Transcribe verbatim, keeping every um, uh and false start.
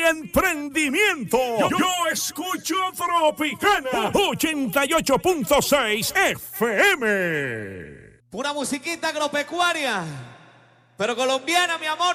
emprendimiento. Yo, yo escucho Tropicana ochenta y ocho punto seis F M. Una musiquita agropecuaria, pero colombiana, mi amor.